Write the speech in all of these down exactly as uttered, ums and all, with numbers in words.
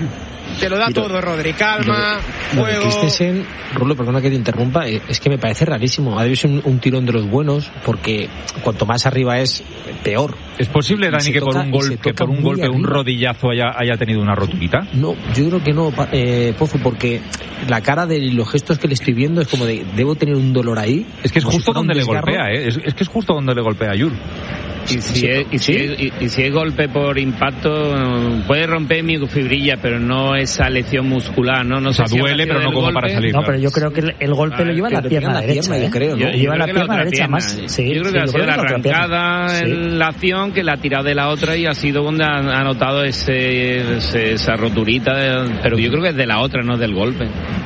Te lo da Pero, todo, Rodri. Calma, lo, juego. Lo de Christensen, Rulo, perdona que te interrumpa, es que me parece rarísimo. Ha debido ser un, un tirón de los buenos, porque cuanto más arriba es, peor. ¿Es posible, Dani, que por un golpe, que por un golpe, un rodillazo haya, haya tenido una roturita? No, yo creo que no, eh, Pozo, porque la cara de los gestos que le estoy viendo es como de, debo tener un dolor ahí. Es que es justo si donde le golpea, ¿eh? Es, es que es justo donde le golpea a Yul. Y si, es, y, si es, y, y si es golpe por impacto, puede romper microfibrilla, pero no esa lesión muscular, ¿no? No o sea, sé duele, si pero no como golpe. para salir. No, pero yo creo que el, el golpe ah, lo lleva a la pierna derecha, pierna, ¿eh? yo creo, ¿no? Yo, lleva la pierna la derecha pierna. más. Sí, yo creo sí, que ha yo sido creo la que arrancada sí. en la acción que la ha tirado de la otra y ha sido donde ha, ha notado ese, ese, esa roturita, de, pero yo creo que es de la otra, no del golpe.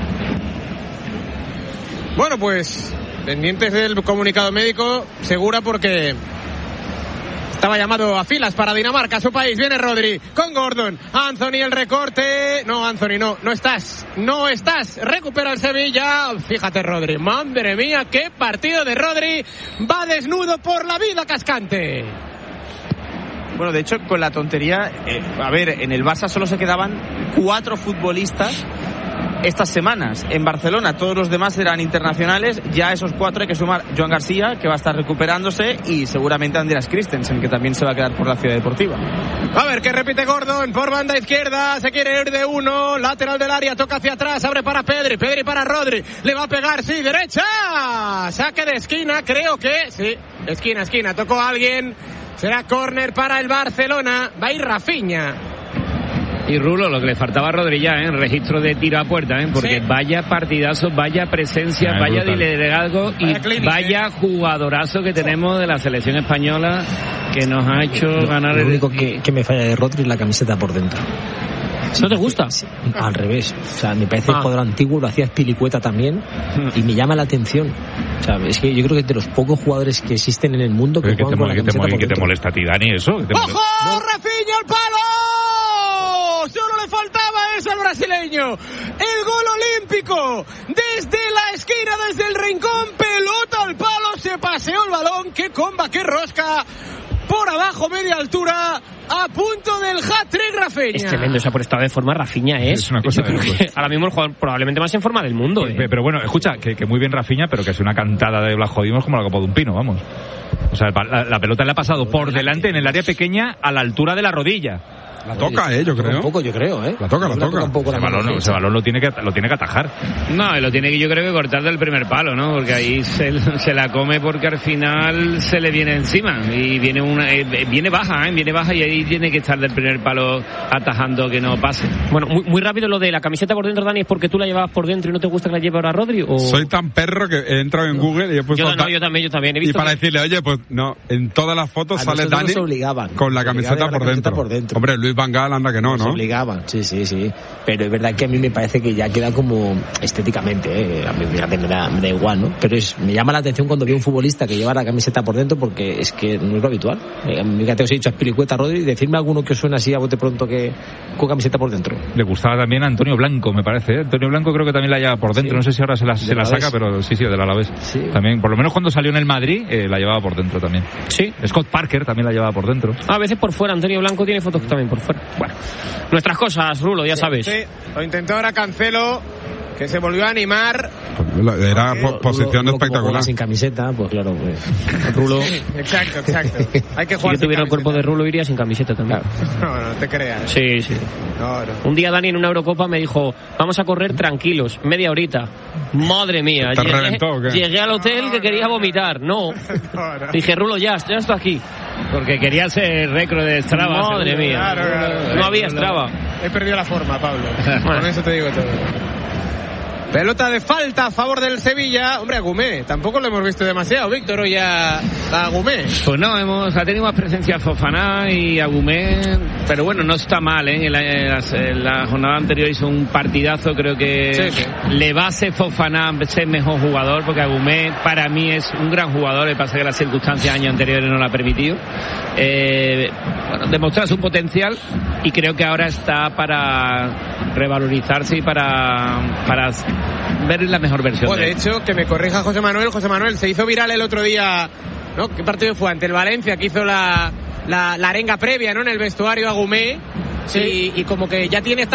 Bueno, pues pendientes del comunicado médico, segura, porque estaba llamado a filas para Dinamarca, su país. Viene Rodri con Gordon. Anthony, el recorte. No, Anthony, no, no estás. No estás. Recupera el Sevilla. Fíjate, Rodri. Madre mía, qué partido de Rodri. Va desnudo por la vida, Cascante. Bueno, de hecho, con la tontería, eh, a ver, en el Barça solo se quedaban cuatro futbolistas estas semanas. En Barcelona todos los demás eran internacionales. Ya a esos cuatro hay que sumar Joan García, que va a estar recuperándose, y seguramente Andreas Christensen, que también se va a quedar por la Ciudad Deportiva. A ver, que repite Gordon por banda izquierda. Se quiere ir de uno. Lateral del área, toca hacia atrás. Abre para Pedri. Pedri para Rodri. Le va a pegar, sí, derecha. Saque de esquina, creo que sí. Esquina, esquina. Tocó a alguien. Será córner para el Barcelona. Va a ir Rafinha. Y Rulo, lo que le faltaba a Rodri ya, ¿eh? Registro de tiro a puerta, ¿eh? Porque sí. Vaya partidazo, vaya presencia, ah, vaya liderazgo y vaya, vaya jugadorazo que tenemos de la selección española, que nos ha hecho lo, ganar lo el... Lo único que, que me falla de Rodri es la camiseta por dentro. ¿No te gusta? Sí, al revés. O sea, me parece ah. el jugador antiguo, lo hacía Espilicueta también, y me llama la atención. O sea, es que yo creo que es de los pocos jugadores que existen en el mundo que juegan te, con la camiseta por ¿Qué dentro. te molesta a ti, Dani, eso? ¡Ojo! No. ¡Rafinha, el palo! Solo le faltaba eso al brasileño. El gol olímpico. Desde la esquina, desde el rincón, pelota al palo, se paseó el balón. ¡Qué comba, qué rosca! Por abajo, media altura, a punto del hat-trick Rafinha. Es tremendo, o sea, por estado de forma Rafinha es, es una cosa yo creo que ahora mismo el jugador probablemente más en forma del mundo. ¿eh? Pero, pero bueno, escucha, que, que muy bien Rafinha, pero que es una cantada de Blajodimos como la copa de un pino, vamos. O sea, la, la pelota le ha pasado por delante en el área pequeña a la altura de la rodilla. La toca, eh, yo creo. Un poco, yo creo, eh. La toca, la, la toca. Un poco ese, balón, ese balón lo tiene que lo tiene que atajar. No, lo tiene que yo creo que cortar del primer palo, ¿no? Porque ahí se, se la come porque al final se le viene encima y viene una eh, viene baja, ¿eh? Viene baja y ahí tiene que estar del primer palo atajando que no pase. Bueno, muy, muy rápido lo de la camiseta por dentro, Dani, ¿es porque tú la llevabas por dentro y no te gusta que la lleve ahora Rodri? ¿O? Soy tan perro que he entrado en Google y he puesto... Yo, no, yo también, yo también he visto. Y para que... decirle, oye, pues no, en todas las fotos a sale Dani con la camiseta, por, la camiseta dentro. por dentro. Hombre, Luis Van Gaal anda que no, ¿no? Obligaban, sí, sí, sí. Pero es verdad que a mí me parece que ya queda como estéticamente, ¿eh? A mí me da, me da, me da igual, ¿no? Pero es, me llama la atención cuando veo un futbolista que lleva la camiseta por dentro, porque es que no es lo habitual. Fíjate, os he dicho a Espilicueta, Rodri, decirme alguno que os suena así a bote pronto que con camiseta por dentro. Le gustaba también a Antonio Blanco, me parece, ¿eh? Antonio Blanco creo que también la lleva por dentro, sí. No sé si ahora se la, se la saca, pero sí, sí, del Alavés. Sí. También, por lo menos cuando salió en el Madrid, eh, la llevaba por dentro también. Sí. Scott Parker también la llevaba por dentro. A veces por fuera, Antonio Blanco tiene fotos también por fuera. Bueno, nuestras cosas, Rulo, ya sí, sabes. Sí, lo intentó ahora Cancelo, que se volvió a animar. Era po- posición Rulo, espectacular. Sin camiseta, pues claro, pues. Rulo. Sí, exacto, exacto. Hay que jugar. Si yo tuviera el cuerpo de Rulo, iría sin camiseta también. No, no te creas. Sí, sí. No, no. Un día Dani en una Eurocopa me dijo, vamos a correr tranquilos, media horita. Madre mía, ¿Te llegué, reventó o qué? llegué al hotel no, que quería vomitar. No. no, no. Dije, Rulo, ya, ya estoy aquí. Porque quería ser récord de Strava. Madre seguro. mía. Claro, claro, no había Strava. He perdido la forma, Pablo. Con eso te digo todo. Pelota de falta a favor del Sevilla. Hombre, Agumé, tampoco lo hemos visto demasiado, Víctor, hoy a, a Agumé. Pues no, hemos, ha tenido más presencia Fofana y Agumé, pero bueno, no está mal, ¿eh? En la, en la, en la jornada anterior hizo un partidazo, creo que sí, sí. Le va a ser Fofana ser mejor jugador, porque Agumé para mí es un gran jugador, le pasa que las circunstancias años anteriores no lo ha permitido. Eh, bueno, demostrar su potencial y creo que ahora está para revalorizarse y para... para ver la mejor versión. Pues de, de hecho, que me corrija José Manuel, José Manuel, se hizo viral el otro día, ¿no? ¿Qué partido fue? Ante el Valencia, que hizo la, la, la arenga previa, ¿no? En el vestuario Agumé, sí. y, y como que ya tiene esta